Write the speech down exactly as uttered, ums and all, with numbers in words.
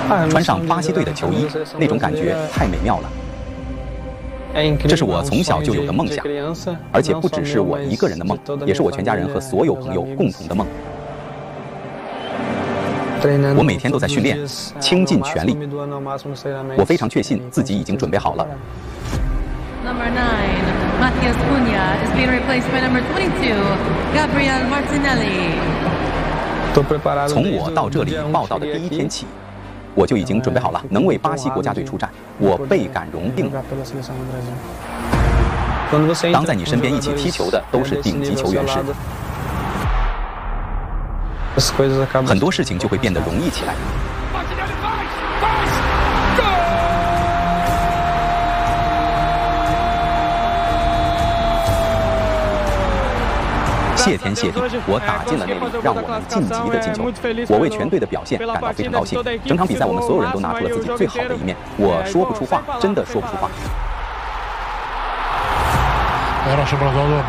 穿上巴西队的球衣，那种感觉太美妙了。这是我从小就有的梦想，而且不只是我一个人的梦，也是我全家人和所有朋友共同的梦。我每天都在训练，倾尽全力。我非常确信自己已经准备好了。 Number nine, Matheus Cunha is being replaced by number twenty-two, Gabriel Martinelli. 从我到这里报道的第一天起，我就已经准备好了，能为巴西国家队出战，我倍感荣幸。当在你身边一起踢球的都是顶级球员时，很多事情就会变得容易起来。谢天谢地，我打进了那粒让我们晋级的进球。我为全队的表现感到非常高兴。整场比赛，我们所有人都拿出了自己最好的一面。我说不出话，真的说不出话。